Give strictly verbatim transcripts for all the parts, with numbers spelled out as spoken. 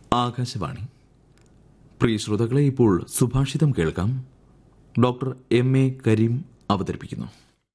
ആകാശവാണി. പ്രിയ ശ്രോതാക്കളെ, ഇപ്പോൾ സുഭാഷിതം കേൾക്കാം. ഡോക്ടർ എം എ കരീം അവതരിപ്പിക്കുന്നു.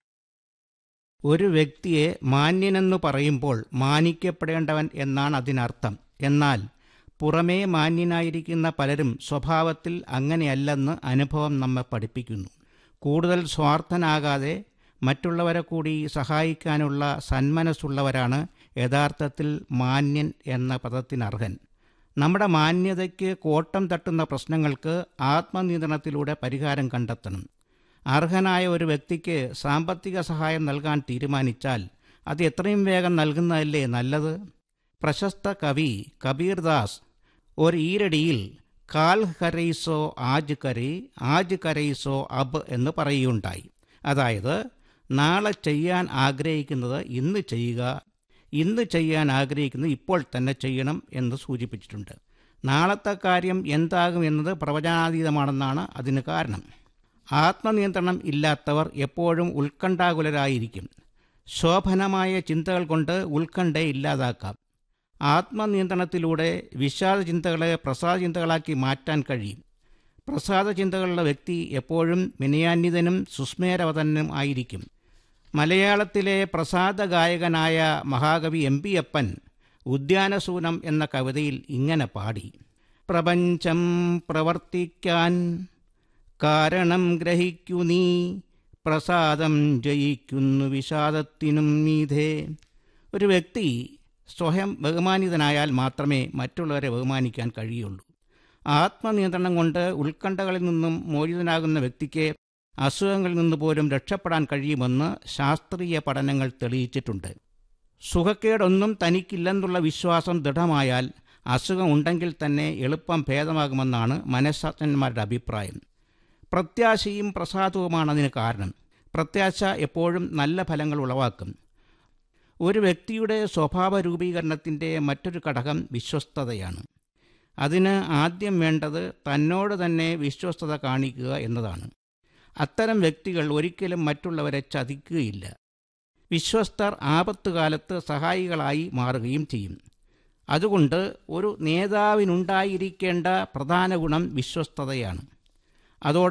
ഒരു വ്യക്തിയെ മാന്യനെന്നു പറയുമ്പോൾ മാനിക്കപ്പെടേണ്ടവൻ എന്നാണ് അതിനർത്ഥം. എന്നാൽ പുറമേ മാന്യനായിരിക്കുന്ന പലരും സ്വഭാവത്തിൽ അങ്ങനെയല്ലെന്ന് അനുഭവം നമ്മെ പഠിപ്പിക്കുന്നു. കൂടുതൽ സ്വാർത്ഥനാകാതെ മറ്റുള്ളവരെ കൂടി സഹായിക്കാനുള്ള സന്മനസ്സുള്ളവരാണ് യഥാർത്ഥത്തിൽ മാന്യൻ എന്ന പദത്തിനർഹൻ. നമ്മുടെ മാന്യതയ്ക്ക് കോട്ടം തട്ടുന്ന പ്രശ്നങ്ങൾക്ക് ആത്മനിയന്ത്രണത്തിലൂടെ പരിഹാരം കണ്ടെത്തണം. അർഹനായ ഒരു വ്യക്തിക്ക് സാമ്പത്തിക സഹായം നൽകാൻ തീരുമാനിച്ചാൽ അത് എത്രയും വേഗം നൽകുന്നതല്ലേ നല്ലത്? പ്രശസ്ത കവി കബീർദാസ് ഒരു ഈരടിയിൽ കാൽ കരൈസോ ആജ് കരേ ആജ് കരൈസോ അബ് എന്ന് പറയുകയുണ്ടായി. അതായത്, നാളെ ചെയ്യാൻ ആഗ്രഹിക്കുന്നത് ഇന്ന് ചെയ്യുക, ഇന്ന് ചെയ്യാൻ ആഗ്രഹിക്കുന്നത് ഇപ്പോൾ തന്നെ ചെയ്യണം എന്ന് സൂചിപ്പിച്ചിട്ടുണ്ട്. നാളത്തെ കാര്യം എന്താകും എന്നത് പ്രവചനാതീതമാണെന്നാണ് അതിന് കാരണം. ആത്മനിയന്ത്രണം ഇല്ലാത്തവർ എപ്പോഴും ഉത്കണ്ഠാകുലരായിരിക്കും. ശോഭനമായ ചിന്തകൾ കൊണ്ട് ഉത്കണ്ഠയെ ഇല്ലാതാക്കാം. ആത്മനിയന്ത്രണത്തിലൂടെ വിഷാദ ചിന്തകളെ പ്രസാദ ചിന്തകളാക്കി മാറ്റാൻ കഴിയും. പ്രസാദ ചിന്തകളുള്ള വ്യക്തി എപ്പോഴും വിനയാന്വിതനും സുസ്മേരവതനും ആയിരിക്കും. മലയാളത്തിലെ പ്രസാദ ഗായകനായ മഹാകവി എം പി അപ്പൻ ഉദ്യാനസൂനം എന്ന കവിതയിൽ ഇങ്ങനെ പാടി: പ്രപഞ്ചം പ്രവർത്തിക്കാൻ കാരണം ഗ്രഹിക്കു നീ, പ്രസാദം ജയിക്കുന്നു വിഷാദത്തിനും മീതേ. ഒരു വ്യക്തി സ്വയം ബഹുമാനിതനായാൽ മാത്രമേ മറ്റുള്ളവരെ ബഹുമാനിക്കാൻ കഴിയുള്ളൂ. ആത്മനിയന്ത്രണം കൊണ്ട് ഉത്കണ്ഠകളിൽ നിന്നും മോചിതനാകുന്ന വ്യക്തിക്ക് അസുഖങ്ങളിൽ നിന്ന് പോലും രക്ഷപ്പെടാൻ കഴിയുമെന്ന് ശാസ്ത്രീയ പഠനങ്ങൾ തെളിയിച്ചിട്ടുണ്ട്. സുഖക്കേടൊന്നും തനിക്കില്ലെന്നുള്ള വിശ്വാസം ദൃഢമായാൽ അസുഖം ഉണ്ടെങ്കിൽ തന്നെ എളുപ്പം ഭേദമാകുമെന്നാണ് മനഃശാസ്ത്രജ്ഞന്മാരുടെ അഭിപ്രായം. പ്രത്യാശയും പ്രസാദവുമാണ് അതിന് കാരണം. പ്രത്യാശ എപ്പോഴും നല്ല ഫലങ്ങൾ ഉളവാക്കും. ഒരു വ്യക്തിയുടെ സ്വഭാവ രൂപീകരണത്തിൻ്റെ മറ്റൊരു ഘടകം വിശ്വസ്തതയാണ്. അതിന് ആദ്യം വേണ്ടത് തന്നോട് തന്നെ വിശ്വസ്തത കാണിക്കുക എന്നതാണ്. അത്തരം വ്യക്തികൾ ഒരിക്കലും മറ്റുള്ളവരെ ചതിക്കുകയില്ല. വിശ്വസ്തർ ആപത്തുകാലത്ത് സഹായികളായി മാറുകയും ചെയ്യും. അതുകൊണ്ട് ഒരു നേതാവിനുണ്ടായിരിക്കേണ്ട പ്രധാന ഗുണം വിശ്വസ്തതയാണ്. അതോടൊപ്പം